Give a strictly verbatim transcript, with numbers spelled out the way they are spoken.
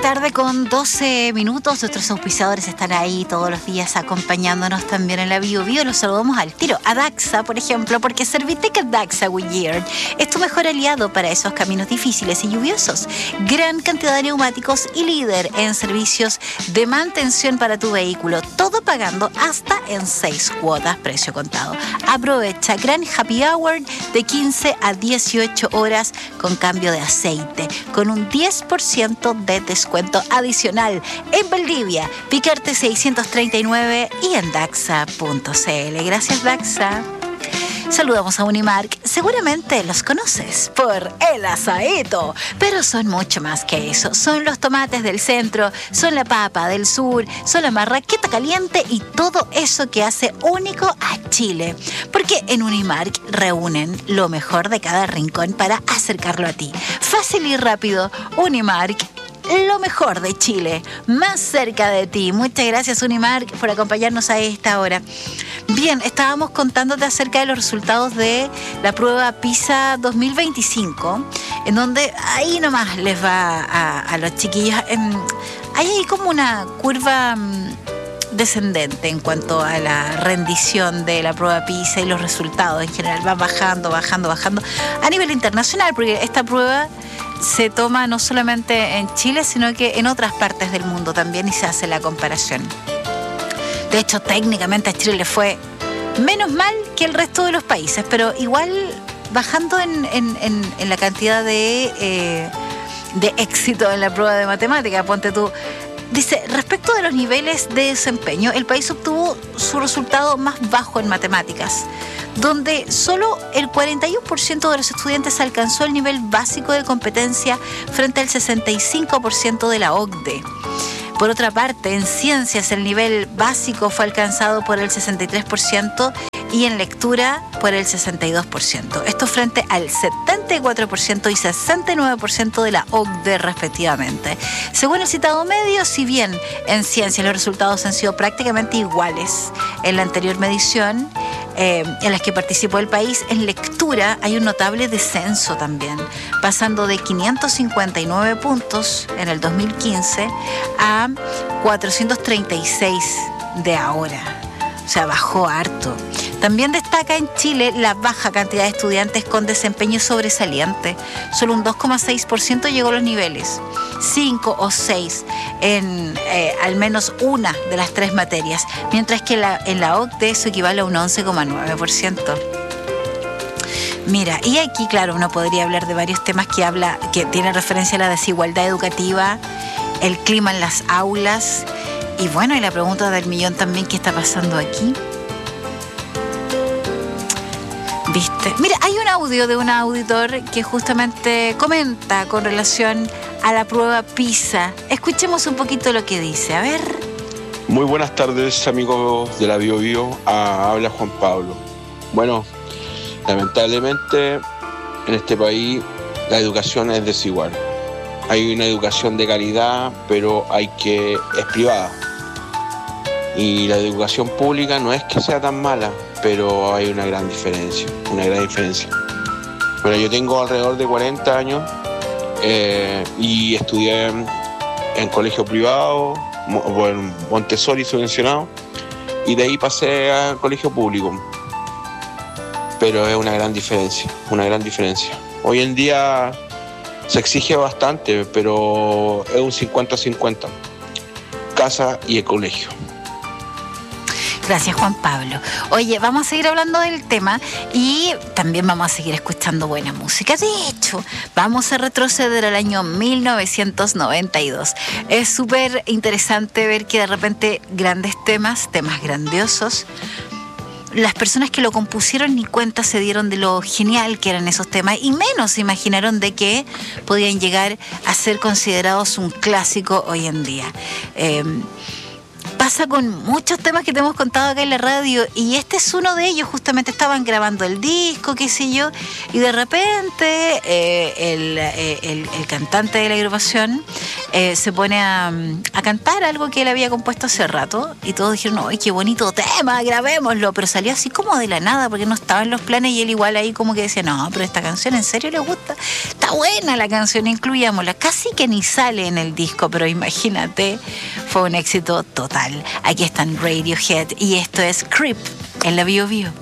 tarde con doce minutos. Nuestros auspiciadores están ahí todos los días acompañándonos también en la Bio Bio. Los saludamos al tiro. A Daxa, por ejemplo, porque Servitec Daxa Goodyear es tu mejor aliado para esos caminos difíciles y lluviosos. Gran cantidad de neumáticos y líder en servicios de mantención para tu vehículo. Todo pagando hasta en seis cuotas, precio contado. Aprovecha gran happy hour de quince a dieciocho horas con cambio de aceite, con un diez por ciento de descuento adicional en Valdivia, Picarte seiscientos treinta y nueve y en daxa punto c l. Gracias, Daxa. Saludamos a Unimark. Seguramente los conoces por el asaíto, pero son mucho más que eso. Son los tomates del centro, son la papa del sur, son la marraqueta caliente y todo eso que hace único a Chile. Porque en Unimark reúnen lo mejor de cada rincón para acercarlo a ti. Fácil y rápido. Unimark, lo mejor de Chile, más cerca de ti. Muchas gracias, Unimark, por acompañarnos a esta hora. Bien, estábamos contándote acerca de los resultados de la prueba PISA dos mil veinticinco, en donde ahí nomás les va a, a los chiquillos. En, hay ahí como una curva um, descendente en cuanto a la rendición de la prueba PISA y los resultados en general. Va bajando, bajando, bajando a nivel internacional, porque esta prueba se toma no solamente en Chile, sino que en otras partes del mundo también, y se hace la comparación. De hecho, técnicamente a Chile le fue menos mal que el resto de los países, pero igual bajando en, en, en, en la cantidad de, eh, de éxito en la prueba de matemática. Ponte tú. Dice, respecto de los niveles de desempeño, el país obtuvo su resultado más bajo en matemáticas, donde solo el cuarenta y uno por ciento de los estudiantes alcanzó el nivel básico de competencia frente al sesenta y cinco por ciento de la O C D E. Por otra parte, en ciencias el nivel básico fue alcanzado por el sesenta y tres por ciento y en lectura por el sesenta y dos por ciento. Esto frente al setenta y cuatro por ciento y sesenta y nueve por ciento de la O C D E respectivamente. Según el citado medio, si bien en ciencias los resultados han sido prácticamente iguales en la anterior medición, eh, en las que participó el país, en lectura hay un notable descenso también, pasando de quinientos cincuenta y nueve puntos en el dos mil quince a cuatrocientos treinta y seis de ahora. O sea, bajó harto. También destaca en Chile la baja cantidad de estudiantes con desempeño sobresaliente. Solo un dos coma seis por ciento llegó a los niveles cinco o seis en eh, al menos una de las tres materias, mientras que la, en la O C D E eso equivale a un once coma nueve por ciento. Mira, y aquí, claro, uno podría hablar de varios temas que habla, que tienen referencia a la desigualdad educativa, el clima en las aulas, y bueno, y la pregunta del millón también, ¿qué está pasando aquí? ¿Viste? Mira, hay un audio de un auditor que justamente comenta con relación a la prueba PISA. Escuchemos un poquito lo que dice, a ver. Muy buenas tardes, amigos de la Bio Bio. Ah, habla Juan Pablo. Bueno, lamentablemente en este país la educación es desigual. Hay una educación de calidad, pero hay que es privada. Y la educación pública no es que sea tan mala, pero hay una gran diferencia, una gran diferencia. Bueno, yo tengo alrededor de cuarenta años eh, y estudié en, en colegio privado, en Montessori subvencionado, y de ahí pasé al colegio público. Pero es una gran diferencia, una gran diferencia. Hoy en día se exige bastante, pero es un cincuenta cincuenta, casa y el colegio. Gracias, Juan Pablo. Oye, vamos a seguir hablando del tema y también vamos a seguir escuchando buena música. De hecho, vamos a retroceder al año mil novecientos noventa y dos. Es súper interesante ver que de repente grandes temas, temas grandiosos, las personas que lo compusieron ni cuenta se dieron de lo genial que eran esos temas, y menos se imaginaron de que podían llegar a ser considerados un clásico hoy en día. Eh, Pasa con muchos temas que te hemos contado acá en la radio, y este es uno de ellos. Justamente estaban grabando el disco, qué sé yo, y de repente eh, el, eh, el, el cantante de la agrupación eh, se pone a, a cantar algo que él había compuesto hace rato, y todos dijeron, ¡ay, qué bonito tema, grabémoslo! Pero salió así como de la nada, porque no estaba en los planes, y él igual ahí como que decía, no, pero esta canción en serio le gusta, está está buena la canción, incluyámosla. Casi que ni sale en el disco, pero imagínate, fue un éxito total. Aquí están Radiohead y esto es Creep en la Bio Bio.